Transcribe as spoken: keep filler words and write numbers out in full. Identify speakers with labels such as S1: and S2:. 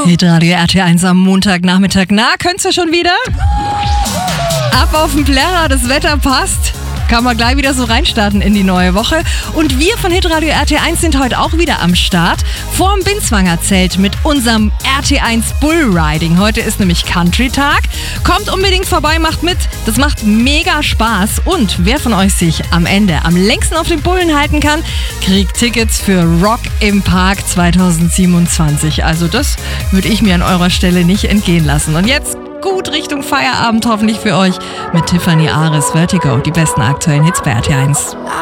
S1: Hitradio R T eins am Montagnachmittag. Na, könnt's ja schon wieder? Ab auf den Plärrer, das Wetter passt. Kann man gleich wieder so reinstarten in die neue Woche. Und wir von Hitradio R T eins sind heute auch wieder am Start. Vorm Binswanger Zelt mit unserem R T eins Bullriding. Heute ist nämlich Country-Tag. Kommt unbedingt vorbei, macht mit. Das macht mega Spaß. Und wer von euch sich am Ende am längsten auf den Bullen halten kann, kriegt Tickets für Rock im Park zwanzig siebenundzwanzig. Also das würde ich mir an eurer Stelle nicht entgehen lassen. Und jetzt gut Richtung Feierabend hoffentlich für euch mit Tiffany Ares Vertigo. Die besten aktuellen Hits bei R T eins.